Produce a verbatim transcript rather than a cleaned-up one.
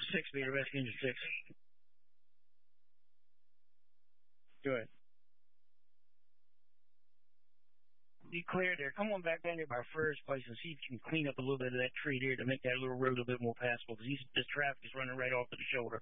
six, Peter. Rescue engine six. Good. Be clear there. Come on back down there by first place and see if you can clean up a little bit of that tree there to make that little road a bit more passable, because this traffic is running right off to the shoulder.